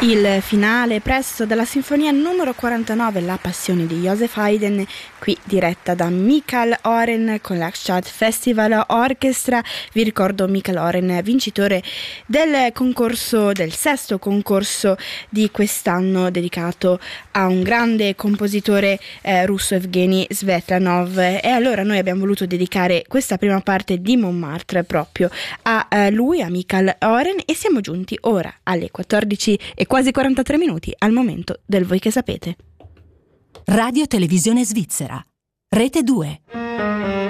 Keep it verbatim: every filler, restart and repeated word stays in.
Il finale presto della sinfonia numero quarantanove, La Passione di Joseph Haydn, qui diretta da Michael Oren con l'Axchat Festival Orchestra. Vi ricordo Michael Oren, vincitore del concorso, del sesto concorso di quest'anno dedicato a un grande compositore eh, russo, Evgeny Svetlanov. E allora noi abbiamo voluto dedicare questa prima parte di Montmartre proprio a eh, lui, a Michael Oren, e siamo giunti ora alle quattordici e quasi quarantatré minuti al momento del Voi che sapete. Radio Televisione Svizzera, Rete due.